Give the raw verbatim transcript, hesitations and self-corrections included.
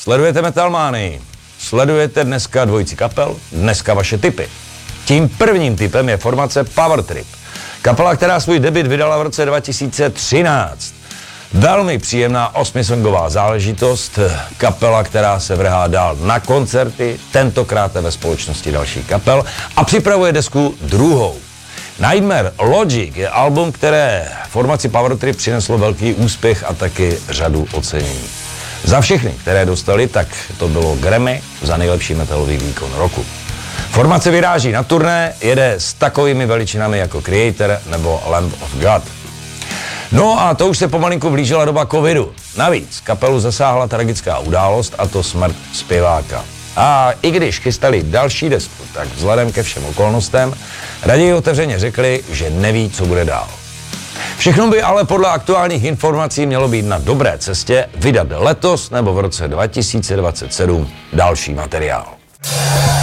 Sledujete Metalmánii. Sledujete dneska dvojici kapel, dneska vaše tipy. Tím prvním tipem je formace Power Trip. Kapela, která svůj debut vydala v roce dva tisíce třináct. Velmi příjemná osmisongová záležitost. Kapela, která se vrhá dál na koncerty, tentokrát ve společnosti dalších kapel a připravuje desku druhou. Nightmare Logic je album, které formaci Power Trip přineslo velký úspěch a taky řadu ocenění. Za všechny, které dostali, tak to bylo Grammy za nejlepší metalový výkon roku. Formace vyráží na turné, jede s takovými veličinami jako Creator nebo Lamb of God. No a to už se pomalinku blížila doba covidu. Navíc kapelu zasáhla tragická událost, a to smrt zpěváka. A i když chystali další desku, tak vzhledem ke všem okolnostem raději otevřeně řekli, že neví, co bude dál. Všechno by ale podle aktuálních informací mělo být na dobré cestě vydat letos nebo v roce dva tisíce dvacet sedm další materiál.